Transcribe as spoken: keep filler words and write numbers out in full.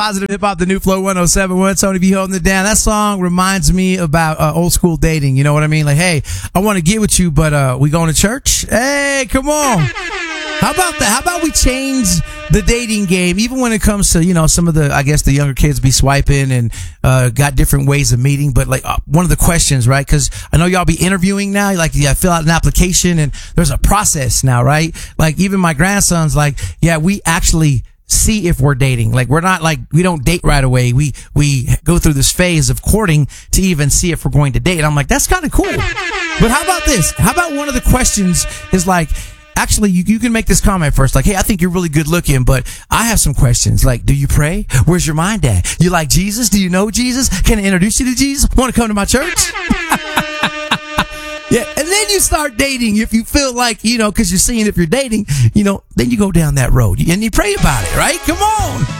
Positive Hip Hop, the new Flow one oh seven point one. Tony B holding it down. That song reminds me about uh, old school dating. You know what I mean? Like, hey, I want to get with you, but uh, we going to church? Hey, come on. How about that? How about we change the dating game, even when it comes to, you know, some of the, I guess the younger kids be swiping and uh, got different ways of meeting. But like uh, one of the questions, right? Because I know y'all be interviewing now. Like, yeah, fill out an application and there's a process now, right? Like even my grandson's like, yeah, we actually see if we're dating. Like we're not like, we don't date right away. We, we go through this phase of courting to even see if we're going to date. I'm like, that's kind of cool. But how about this? How about one of the questions is like, actually, you, you can make this comment first. Like, hey, I think you're really good looking, but I have some questions. Like, do you pray? Where's your mind at? You like Jesus? Do you know Jesus? Can I introduce you to Jesus? Want to come to my church? Yeah, and then you start dating if you feel like, you know, because you're seeing if you're dating, you know, then you go down that road and you pray about it, right? Come on.